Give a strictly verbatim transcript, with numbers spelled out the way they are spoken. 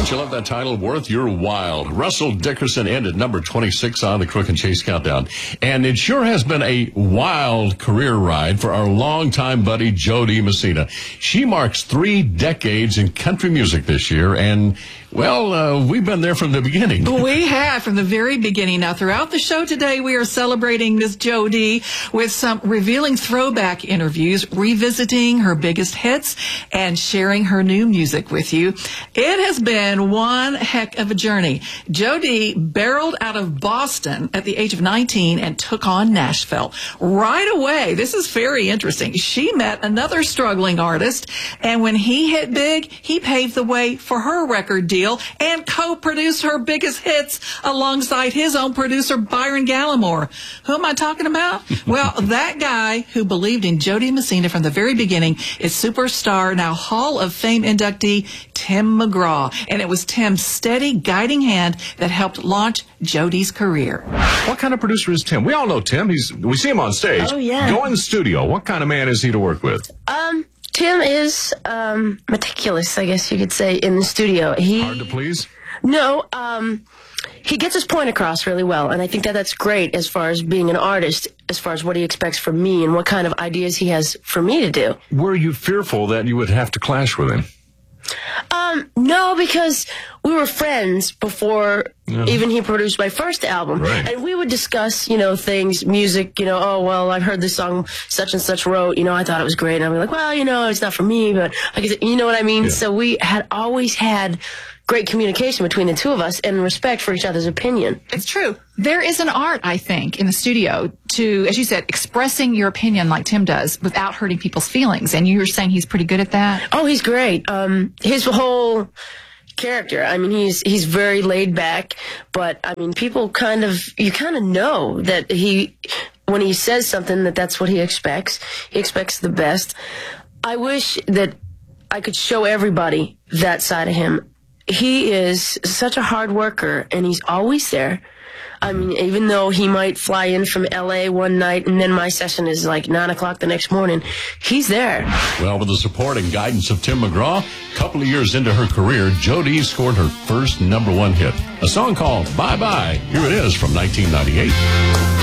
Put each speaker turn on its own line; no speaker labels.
Don't you love that title? Worth Your While. Russell Dickerson ended number twenty-six on the Crook and Chase Countdown. And it sure has been a wild career ride for our longtime buddy, Jo Dee Messina. She marks three decades in country music this year, and well, uh, we've been there from the beginning.
We have, from the very beginning. Now, throughout the show today, we are celebrating Miss Jo Dee with some revealing throwback interviews, revisiting her biggest hits, and sharing her new music with you. It has been one heck of a journey. Jo Dee barreled out of Boston at the age of nineteen and took on Nashville. Right away, this is very interesting. She met another struggling artist, and when he hit big, he paved the way for her record deal and co-produced her biggest hits alongside his own producer, Byron Gallimore. Who am I talking about? Well, that guy who believed in Jo Dee Messina from the very beginning is superstar, now Hall of Fame inductee, Tim McGraw. And it was Tim's steady guiding hand that helped launch Jo Dee's career.
What kind of producer is Tim? We all know Tim. He's we see him on stage.
Oh, yeah.
Go in the studio. What kind of man is he to work with?
Um, Tim is um, meticulous, I guess you could say, in the studio. He
Hard to please?
No, um, he gets his point across really well, and I think that that's great as far as being an artist, as far as what he expects from me and what kind of ideas he has for me to do.
Were you fearful that you would have to clash with him?
Um, no, because we were friends before
Yeah.
even he produced my first album.
Right.
And we would discuss, you know, things, music, you know, oh, well, I've heard this song such and such wrote, you know, I thought it was great. And I'd be like, well, you know, it's not for me, but I guess, you know what I mean?
Yeah.
So we had always had great communication between the two of us and respect for each other's opinion.
It's true. There is an art, I think, in the studio to, as you said, expressing your opinion like Tim does without hurting people's feelings. And you were saying he's pretty good at that?
Oh, he's great. Um, his whole character, I mean, he's he's very laid back, but I mean, people kind of, you kind of know that he, when he says something, that that's what he expects. He expects the best. I wish that I could show everybody that side of him. He is such a hard worker, and he's always there. I mean, even though he might fly in from L A one night and then my session is like nine o'clock the next morning, he's there.
Well, with the support and guidance of Tim McGraw, a couple of years into her career, Jo Dee scored her first number one hit, a song called Bye Bye. Here it is from nineteen ninety-eight.